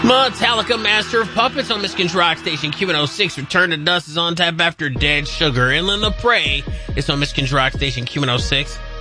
Metallica, Master of Puppets on Michigan's Rock Station Q106. Return to Dust is on tap after Dead Sugar. Inland of Prey is on Michigan's Rock Station Q106.